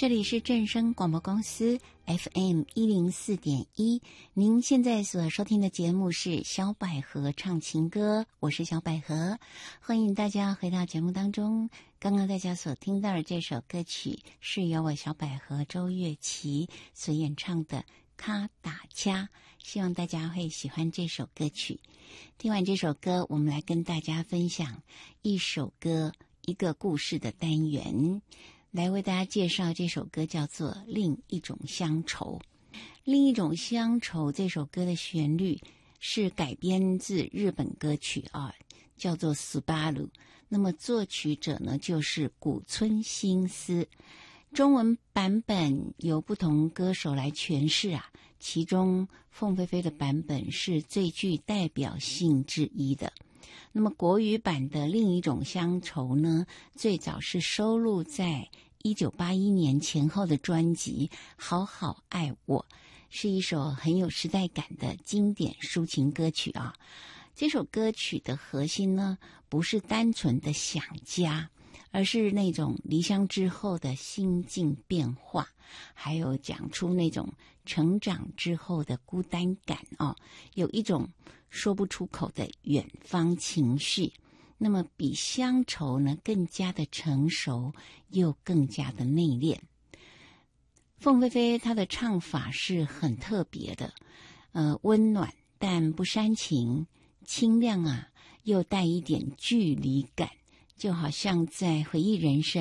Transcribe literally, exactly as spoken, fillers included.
这里是正声广播公司 F M 一零四点一，您现在所收听的节目是小百合唱情歌，我是小百合，欢迎大家回到节目当中。刚刚大家所听到的这首歌曲是由我小百合周月琪所演唱的卡达掐，希望大家会喜欢这首歌曲。听完这首歌，我们来跟大家分享一首歌一个故事的单元，来为大家介绍这首歌叫做《另一种乡愁》。另一种乡愁这首歌的旋律是改编自日本歌曲啊，叫做《斯巴鲁》。那么作曲者呢就是古村新司。中文版本由不同歌手来诠释啊，其中凤飞飞的版本是最具代表性之一的。那么国语版的另一种乡愁呢，最早是收录在一九八一年前后的专辑《好好爱我》，是一首很有时代感的经典抒情歌曲啊。这首歌曲的核心呢，不是单纯的想家，而是那种离乡之后的心境变化，还有讲出那种成长之后的孤单感哦，有一种说不出口的远方情绪。那么比乡愁呢更加的成熟，又更加的内敛。凤飞飞她的唱法是很特别的，呃，温暖但不煽情，清亮啊，又带一点距离感，就好像在回忆人生。